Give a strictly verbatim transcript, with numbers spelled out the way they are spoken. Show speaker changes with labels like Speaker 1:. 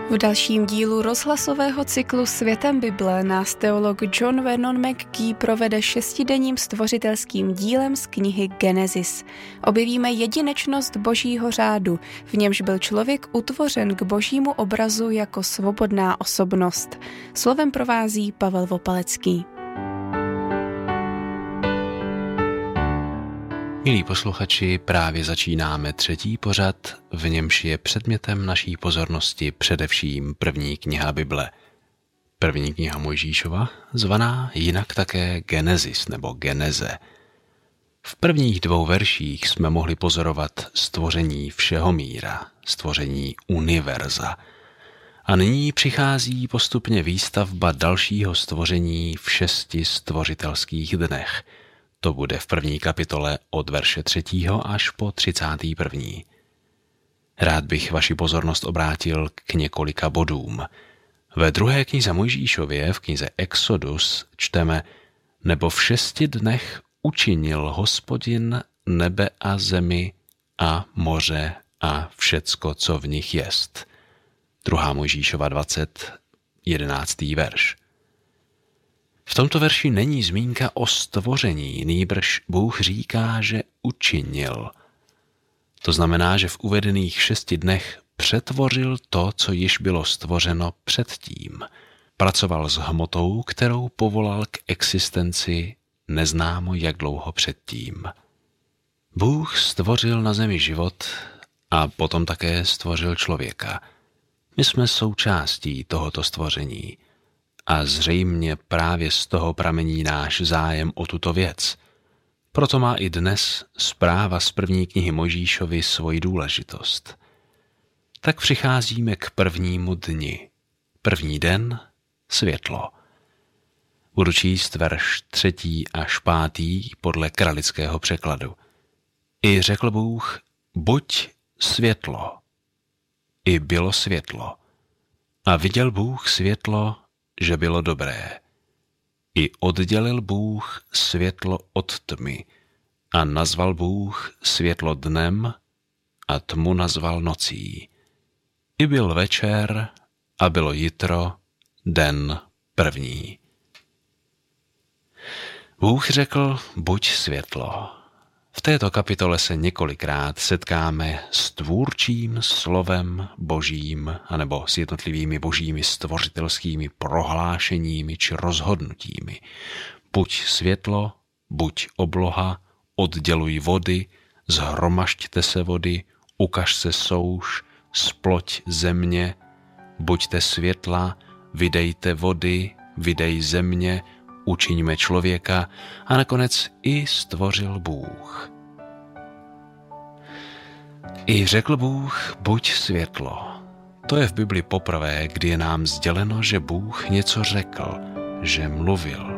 Speaker 1: V dalším dílu rozhlasového cyklu Světem Bible nás teolog John Vernon McGee provede šestidenním stvořitelským dílem z knihy Genesis. Objevíme jedinečnost Božího řádu, v němž byl člověk utvořen k Božímu obrazu jako svobodná osobnost. Slovem provází Pavel Vopalecký.
Speaker 2: Milí posluchači, právě začínáme třetí pořad, v němž je předmětem naší pozornosti především první kniha Bible. První kniha Mojžíšova, zvaná jinak také Genesis nebo Geneze. V prvních dvou verších jsme mohli pozorovat stvoření všeho míra, stvoření univerza. A nyní přichází postupně výstavba dalšího stvoření v šesti stvořitelských dnech. To bude v první kapitole od verše třetího až po třicátý první. Rád bych vaši pozornost obrátil k několika bodům. Ve druhé knize Mojžíšově, v knize Exodus, čteme: Nebo v šesti dnech učinil Hospodin nebe a zemi a moře a všecko, co v nich jest. Druhá Mojžíšova dvacet, jedenáctý verš. V tomto verši není zmínka o stvoření, nýbrž Bůh říká, že učinil. To znamená, že v uvedených šesti dnech přetvořil to, co již bylo stvořeno předtím. Pracoval s hmotou, kterou povolal k existenci neznámo jak dlouho předtím. Bůh stvořil na zemi život a potom také stvořil člověka. My jsme součástí tohoto stvoření. A zřejmě právě z toho pramení náš zájem o tuto věc. Proto má i dnes zpráva z první knihy Mojžíšovi svoji důležitost. Tak přicházíme k prvnímu dni. První den – světlo. Budu číst verš třetí až pátý podle kralického překladu. I řekl Bůh, buď světlo. I bylo světlo. A viděl Bůh světlo, že bylo dobré. I oddělil Bůh světlo od tmy a nazval Bůh světlo dnem a tmu nazval nocí. I byl večer a bylo jitro, den první. Bůh řekl, buď světlo. V této kapitole se několikrát setkáme s tvůrčím slovem Božím anebo s jednotlivými božími stvořitelskými prohlášeními či rozhodnutími. Buď světlo, buď obloha, odděluj vody, zhromažďte se vody, ukaž se souš, sploť země, buďte světla, vydejte vody, vydej země, učiňme člověka a nakonec i stvořil Bůh. I řekl Bůh, buď světlo. To je v Bibli poprvé, kdy je nám sděleno, že Bůh něco řekl, že mluvil.